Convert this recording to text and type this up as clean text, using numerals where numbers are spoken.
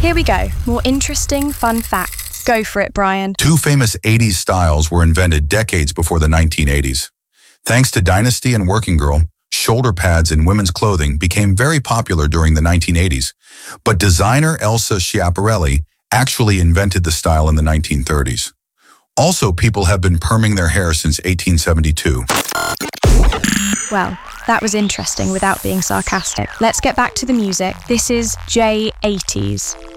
Here we go. More interesting, fun facts. Go for it, Brian. Two famous 80s styles were invented decades before the 1980s. Thanks to Dynasty and Working Girl, shoulder pads in women's clothing became very popular during the 1980s. But designer Elsa Schiaparelli actually invented the style in the 1930s. Also, people have been perming their hair since 1872. Well, that was interesting without being sarcastic. Let's get back to the music. This is J80s.